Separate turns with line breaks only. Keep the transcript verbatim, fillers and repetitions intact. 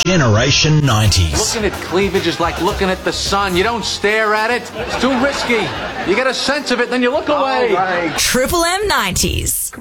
Generation nineties.
Looking at cleavage is like looking at the sun. You don't stare at it. It's too risky. You get a sense of it, then you look away.
Triple M nineties.